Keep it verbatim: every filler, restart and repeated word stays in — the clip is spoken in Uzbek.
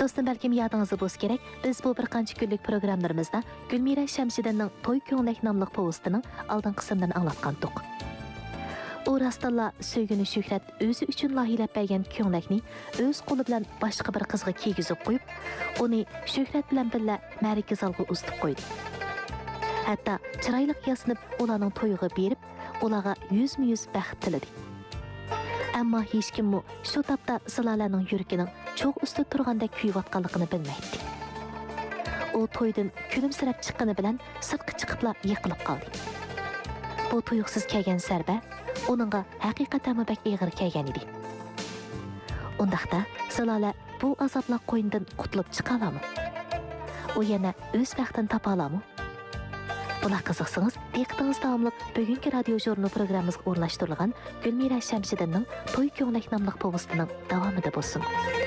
Dostum, belki yadınızı boz gerek, biz bu bir qancha günlük programlarımızda Gülmira Şamşidinning Toy Ko'nglik namlıq povestining aldın qismlarini anglatqandik. O rastalla söygünü Şöhret özü üçün lahilab bergen ko'nglikni öz qo'li bilan boshqa bir qizga kiygizib qo'yib, uni Şöhret bilan birga ma'raka zalga uzitib qo'ydi. Hatto chiroyli yasinib ularning to'yiga berib, ularga yuzma-yuz baxt tiladi. Ammo hech kim shu topda Zilolaning yuragining cho'g' ustida turgandek kuyayotganligini bilmaydi. O to'ydan kulimsirab chiqqani bilan sirtqa chiqibla yiqilib qoldi. Bu tuyuqsiz kelgan zarba onunğa haqiqatan bak ig'ir kelgan edi. Undaqda Zilola bu azoblar qo'yindan qutulib chiqa oladimi? U yana o'z baxtini topa oladimi? Bular qiziqsangiz, diqqatingiz davomliq bugungi radio jurnal programmamizga o'rnashtirilgan Gülmira Şamşidinning To'y Ko'nglik nomli povestining davomida bo'lsin.